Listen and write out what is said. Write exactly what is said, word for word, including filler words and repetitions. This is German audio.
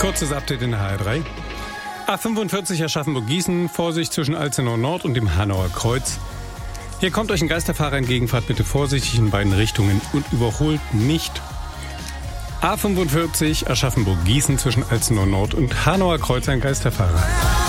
Kurzes Update in der H R drei. A fünfundvierzig Aschaffenburg-Gießen, Vorsicht zwischen Alzenau Nord und dem Hanauer Kreuz. Hier kommt euch ein Geisterfahrer entgegen, fahrt bitte vorsichtig in beiden Richtungen und überholt nicht. A fünfundvierzig Aschaffenburg-Gießen zwischen Alzenau Nord und Hanauer Kreuz ein Geisterfahrer.